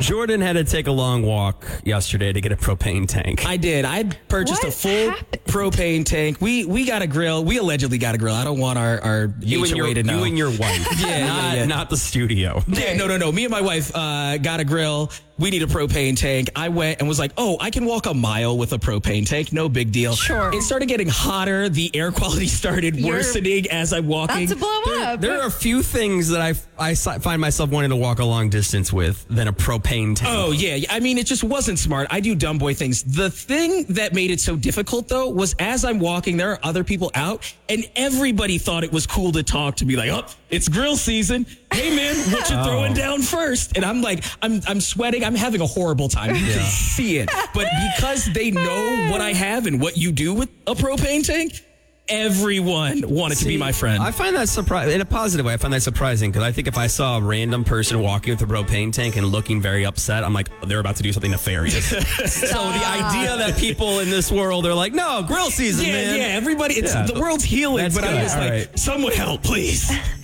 Jordan had to take a long walk yesterday to get a propane tank. I did. I purchased a full propane tank. We got a grill. We allegedly got a grill. I don't want our HOA to know. You and your wife. Not the studio. Yeah, no. Me and my wife got a grill. We need a propane tank. I went and was like, oh, I can walk a mile with a propane tank. No big deal. Sure. It started getting hotter. The air quality started worsening as I'm walking. About to blow up. There are a few things that I find myself wanting to walk a long distance with than a propane tank. Oh, yeah. I mean, it just wasn't smart. I do dumb boy things. The thing that made it so difficult, though, was as I'm walking, there are other people out, and everybody thought it was cool to talk to me like, oh, it's grill season. Hey, man, what you throwing down first? And I'm like, I'm sweating. I'm having a horrible time. You can see it. But because they know what I have and what you do with a propane tank, everyone wanted to be my friend. I find that surprising. In a positive way, I find that surprising because I think if I saw a random person walking with a propane tank and looking very upset, I'm like, they're about to do something nefarious. So the idea that people in this world are like, no, grill season, man. Yeah, everybody, the world's healing. That's but good. I'm just All like, right. someone help, please.